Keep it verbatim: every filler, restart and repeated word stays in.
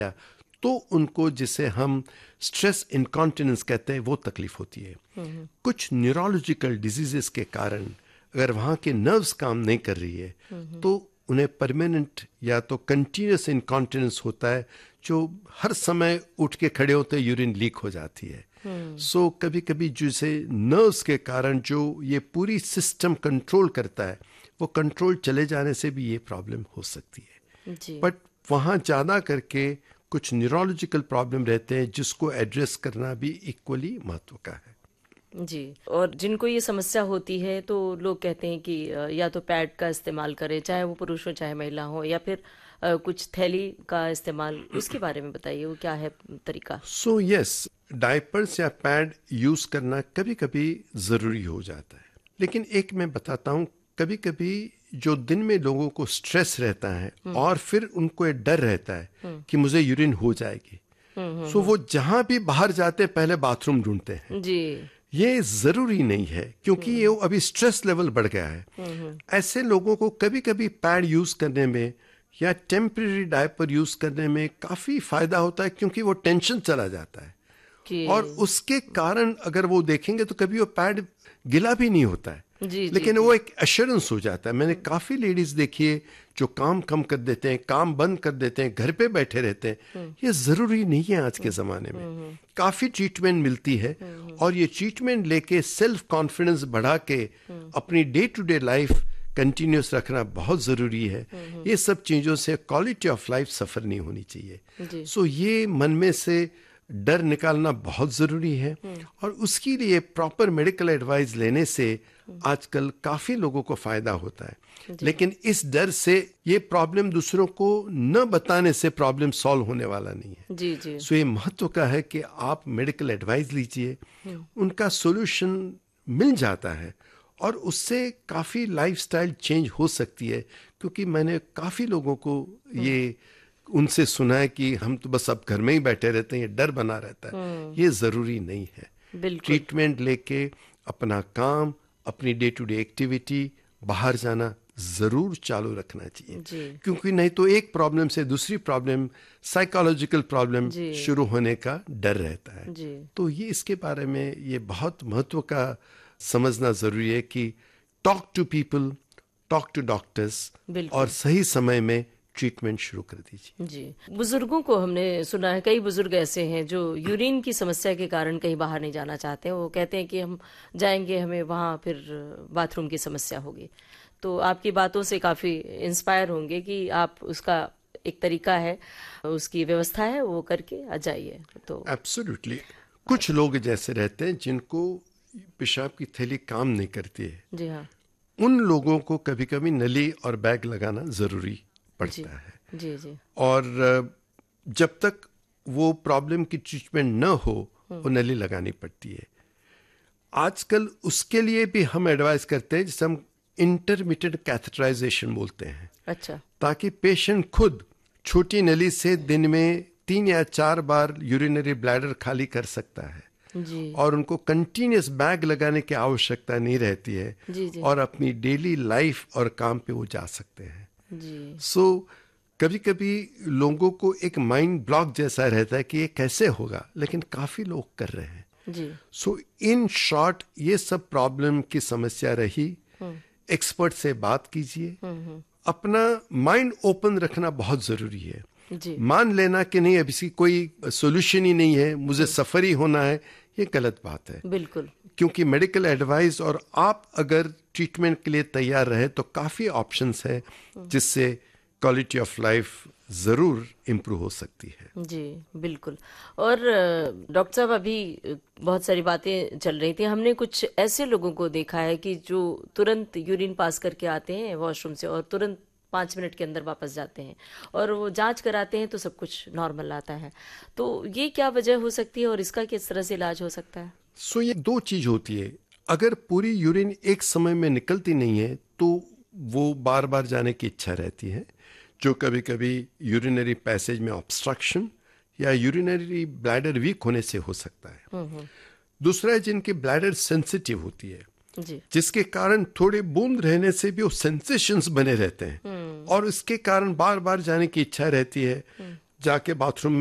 तो उनको, जिसे हम स्ट्रेस इनकॉन्टिनेंस कहते हैं, वो तकलीफ होती है। कुछ न्यूरोलॉजिकल डिजीजेस के कारण अगर वहाँ के नर्व्स काम नहीं कर रही है तो उन्हें परमानेंट या तो कंटिन्यूस इनकॉन्टिनेंस होता है, जो हर समय उठ के खड़े होते यूरिन लीक हो जाती है। सो so, कभी कभी जैसे नर्व्स के कारण जो ये पूरी सिस्टम कंट्रोल करता है, वो कंट्रोल चले जाने से भी ये प्रॉब्लम हो सकती है। बट वहाँ ज़्यादा करके कुछ न्यूरोलॉजिकल प्रॉब्लम रहते हैं जिसको एड्रेस करना भी इक्वली महत्व का है। जी, और जिनको ये समस्या होती है तो लोग कहते हैं कि या तो पैड का इस्तेमाल करें, चाहे वो पुरुष हो चाहे महिला हो, या फिर कुछ थैली का इस्तेमाल, उसके बारे में बताइए, वो क्या है तरीका? सो यस, डायपर्स या पैड यूज करना कभी कभी जरूरी हो जाता है, लेकिन एक मैं बताता हूँ, कभी कभी जो दिन में लोगों को स्ट्रेस रहता है और फिर उनको ये डर रहता है कि मुझे यूरिन हो जाएगी, सो so वो जहां भी बाहर जाते हैं पहले बाथरूम ढूंढते हैं जी। ये जरूरी नहीं है, क्योंकि ये अभी स्ट्रेस लेवल बढ़ गया है। ऐसे लोगों को कभी कभी पैड यूज करने में या टेम्परेरी डायपर यूज करने में काफी फायदा होता है, क्योंकि वो टेंशन चला जाता है और उसके कारण अगर वो देखेंगे तो कभी वो पैड गिला भी नहीं होता है, जी, लेकिन जी, वो एक एश्योरेंस हो जाता है। मैंने काफी लेडीज देखी है जो काम कम कर देते हैं, काम बंद कर देते हैं, घर पे बैठे रहते हैं। ये जरूरी नहीं है आज के जमाने में, काफी ट्रीटमेंट मिलती है और ये ट्रीटमेंट लेके सेल्फ कॉन्फिडेंस बढ़ा के अपनी day to day life continuous रखना बहुत जरूरी है। ये सब चीजों से क्वालिटी ऑफ लाइफ सफर नहीं होनी चाहिए। सो ये मन में से डर निकालना बहुत जरूरी है और उसके लिए प्रॉपर मेडिकल एडवाइस लेने से आजकल काफी लोगों को फायदा होता है। लेकिन इस डर से ये प्रॉब्लम दूसरों को न बताने से प्रॉब्लम सॉल्व होने वाला नहीं है। जी, जी। सो ये महत्व का है कि आप मेडिकल एडवाइस लीजिए, उनका सॉल्यूशन मिल जाता है और उससे काफी लाइफस्टाइल चेंज हो सकती है। क्योंकि मैंने काफी लोगों को ये उनसे सुना है कि हम तो बस अब घर में ही बैठे रहते हैं, ये डर बना रहता है। ये जरूरी नहीं है। ट्रीटमेंट लेके अपना काम, अपनी डे टू डे एक्टिविटी, बाहर जाना जरूर चालू रखना चाहिए, क्योंकि नहीं तो एक प्रॉब्लम से दूसरी प्रॉब्लम, साइकोलॉजिकल प्रॉब्लम शुरू होने का डर रहता है। तो ये इसके बारे में ये बहुत महत्व का समझना जरूरी है कि talk to people, talk to doctors और सही समय में ट्रीटमेंट शुरू कर दीजिए। जी, बुजुर्गों को हमने सुना है, कई बुजुर्ग ऐसे हैं जो यूरिन की समस्या के कारण कहीं बाहर नहीं जाना चाहते हैं। वो कहते हैं कि हम जाएंगे, हमें वहाँ फिर बाथरूम की समस्या होगी। तो आपकी बातों से काफ़ी इंस्पायर होंगे कि आप उसका एक तरीका है, उसकी व्यवस्था है, वो करके आ जाइए। तो एब्सोल्युटली, कुछ लोग जैसे रहते हैं जिनको पेशाब की थैली काम नहीं करती है। जी हाँ, उन लोगों को कभी कभी नली और बैग लगाना जरूरी पड़ता जी, है जी, जी। और जब तक वो प्रॉब्लम की ट्रीटमेंट न हो वो नली लगानी पड़ती है। आजकल उसके लिए भी हम एडवाइस करते हैं, जिसे हम इंटरमिटेंट कैथेटराइजेशन बोलते हैं। अच्छा, ताकि पेशेंट खुद छोटी नली से दिन में तीन या चार बार यूरिनरी ब्लैडर खाली कर सकता है जी। और उनको कंटिन्यूस बैग लगाने की आवश्यकता नहीं रहती है जी, जी। और अपनी डेली लाइफ और काम पे वो जा सकते हैं। सो so, कभी कभी लोगों को एक माइंड ब्लॉक जैसा रहता है कि ये कैसे होगा, लेकिन काफी लोग कर रहे हैं। सो इन शॉर्ट, ये सब प्रॉब्लम की समस्या रही, एक्सपर्ट से बात कीजिए, अपना माइंड ओपन रखना बहुत जरूरी है। जी। मान लेना कि नहीं, अब इसकी कोई सोल्यूशन ही नहीं है, मुझे सफर ही होना है, ये गलत बात है। बिल्कुल, क्योंकि मेडिकल एडवाइस और आप अगर ट्रीटमेंट के लिए तैयार रहे तो काफ़ी ऑप्शंस है जिससे क्वालिटी ऑफ लाइफ ज़रूर इम्प्रूव हो सकती है। जी बिल्कुल। और डॉक्टर साहब, अभी बहुत सारी बातें चल रही थी, हमने कुछ ऐसे लोगों को देखा है कि जो तुरंत यूरिन पास करके आते हैं वॉशरूम से और तुरंत पाँच मिनट के अंदर वापस जाते हैं और वो जांच कराते हैं तो सब कुछ नॉर्मल आता है। तो ये क्या वजह हो सकती है और इसका किस तरह से इलाज हो सकता है? सो so, ये दो चीज होती है। अगर पूरी यूरिन एक समय में निकलती नहीं है तो वो बार बार जाने की इच्छा रहती है, जो कभी कभी यूरिनरी पैसेज में ऑब्स्ट्रक्शन या यूरिनरी ब्लैडर वीक होने से हो सकता है। दूसरा है जिनकी ब्लैडर सेंसिटिव होती है जी। जिसके कारण थोड़े बूंद रहने से भी वो सेंसेशंस बने रहते हैं और इसके कारण बार बार जाने की इच्छा रहती है। जाके बाथरूम